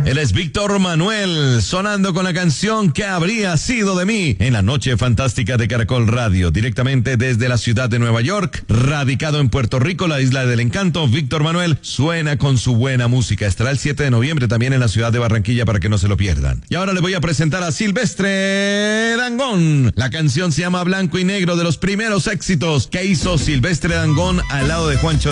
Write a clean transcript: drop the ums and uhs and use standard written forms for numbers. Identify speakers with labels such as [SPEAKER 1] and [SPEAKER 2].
[SPEAKER 1] Él es Víctor Manuel, sonando con la canción ¿Qué habría sido de mí? En la noche fantástica de Caracol Radio, directamente desde la ciudad de Nueva York, radicado en Puerto Rico, la isla del encanto. Víctor Manuel suena con su buena música. Estará el 7 de noviembre también en la ciudad de Barranquilla para que no se lo pierdan. Y ahora le voy a presentar a Silvestre Dangond. La canción se llama Blanco y Negro, de los primeros éxitos que hizo Silvestre Dangond al lado de Juancho